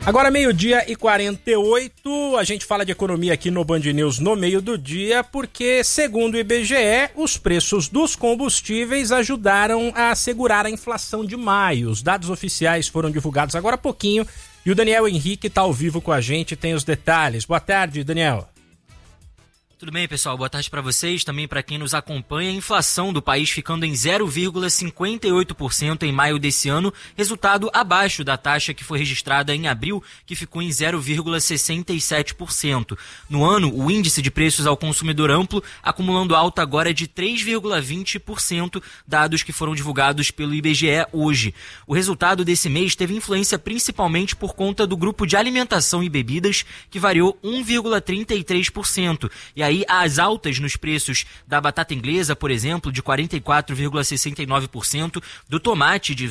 Agora 12h48, a gente fala de economia aqui no Band News no meio do dia, porque, segundo o IBGE, os preços dos combustíveis ajudaram a segurar a inflação de maio. Os dados oficiais foram divulgados agora há pouquinho e o Daniel Henrique está ao vivo com a gente, tem os detalhes. Boa tarde, Daniel. Tudo bem, pessoal? Boa tarde para vocês, também para quem nos acompanha. A inflação do país ficando em 0,58% em maio desse ano, resultado abaixo da taxa que foi registrada em abril, que ficou em 0,67%. No ano, o índice de preços ao consumidor amplo acumulando alta agora de 3,20%, dados que foram divulgados pelo IBGE hoje. O resultado desse mês teve influência principalmente por conta do grupo de alimentação e bebidas, que variou 1,33%. E aí, as altas nos preços da batata inglesa, por exemplo, de 44,69%, do tomate de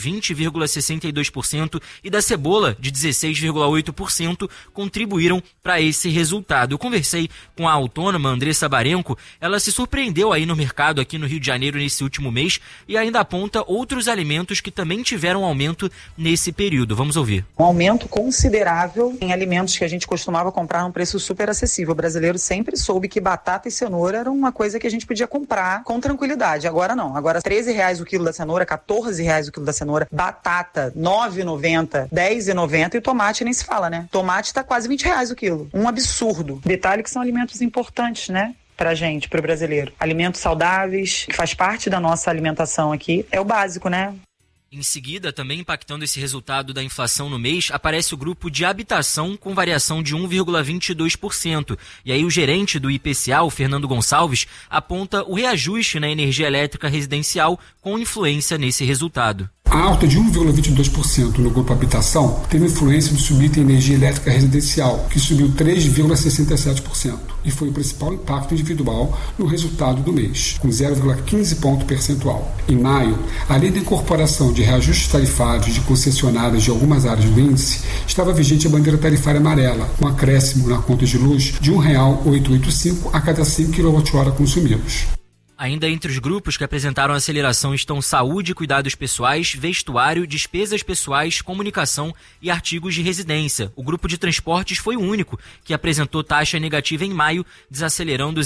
20,62% e da cebola de 16,8% contribuíram para esse resultado. Eu conversei com a autônoma Andressa Barenco, ela se surpreendeu aí no mercado aqui no Rio de Janeiro nesse último mês e ainda aponta outros alimentos que também tiveram aumento nesse período. Vamos ouvir. Um aumento considerável em alimentos que a gente costumava comprar a um preço super acessível. O brasileiro sempre soube que batata e cenoura era uma coisa que a gente podia comprar com tranquilidade. Agora não. Agora R$13 o quilo da cenoura, R$14 o quilo da cenoura, batata R$9,90, R$10,90 e o tomate nem se fala, né? Tomate tá quase R$20 o quilo. Um absurdo. Detalhe que são alimentos importantes, né? Pra gente, pro brasileiro. Alimentos saudáveis, que faz parte da nossa alimentação aqui. É o básico, né? Em seguida, também impactando esse resultado da inflação no mês, aparece o grupo de habitação com variação de 1,22%. E aí o gerente do IPCA, o Fernando Gonçalves, aponta o reajuste na energia elétrica residencial com influência nesse resultado. A alta de 1,22% no grupo habitação teve influência no subido em energia elétrica residencial, que subiu 3,67%, e foi o principal impacto individual no resultado do mês, com 0,15 ponto percentual. Em maio, além da incorporação de reajustes tarifários de concessionárias de algumas áreas do índice, estava vigente a bandeira tarifária amarela, com acréscimo na conta de luz de R$ 1,885 a cada 100 kWh consumidos. Ainda entre os grupos que apresentaram aceleração estão saúde e cuidados pessoais, vestuário, despesas pessoais, comunicação e artigos de residência. O grupo de transportes foi o único que apresentou taxa negativa em maio, desacelerando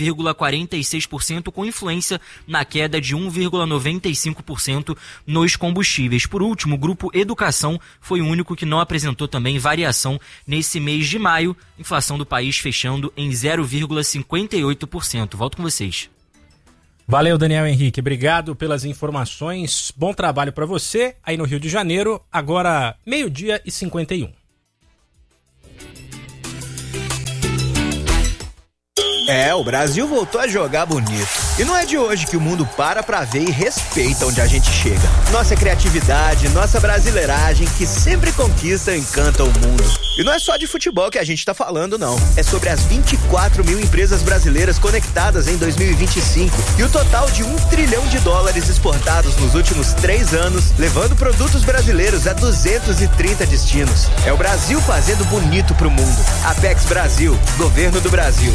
0,46% com influência na queda de 1,95% nos combustíveis. Por último, o grupo educação foi o único que não apresentou também variação nesse mês de maio, inflação do país fechando em 0,58%. Volto com vocês. Valeu, Daniel Henrique. Obrigado pelas informações. Bom trabalho para você aí no Rio de Janeiro. Agora, 12h51. O Brasil voltou a jogar bonito. E não é de hoje que o mundo para pra ver e respeita onde a gente chega. Nossa criatividade, nossa brasileiragem, que sempre conquista e encanta o mundo. E não é só de futebol que a gente tá falando, não. É sobre as 24 mil empresas brasileiras conectadas em 2025 e o total de $1 trilhão exportados nos últimos 3 anos, levando produtos brasileiros a 230 destinos. É o Brasil fazendo bonito pro mundo. Apex Brasil, Governo do Brasil.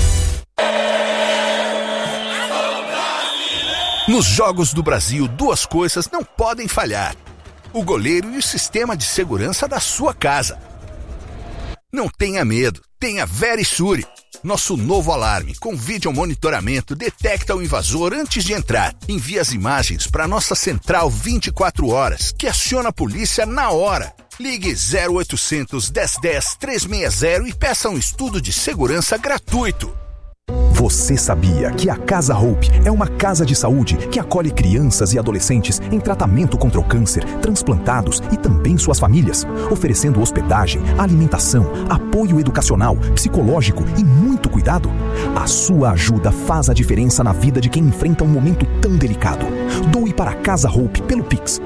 Nos Jogos do Brasil, 2 coisas não podem falhar: o goleiro e o sistema de segurança da sua casa. Não tenha medo, tenha Verisure. Nosso novo alarme com vídeo monitoramento detecta o invasor antes de entrar. Envia as imagens para nossa central 24 horas, que aciona a polícia na hora. Ligue 0800 1010 360 e peça um estudo de segurança gratuito. Você sabia que a Casa Hope é uma casa de saúde que acolhe crianças e adolescentes em tratamento contra o câncer, transplantados e também suas famílias, oferecendo hospedagem, alimentação, apoio educacional, psicológico e muito cuidado? A sua ajuda faz a diferença na vida de quem enfrenta um momento tão delicado. Doe para a Casa Hope pelo Pix,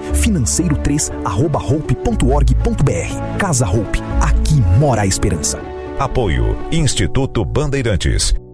financeiro3@hope.org.br. Casa Hope, aqui mora a esperança. Apoio Instituto Bandeirantes.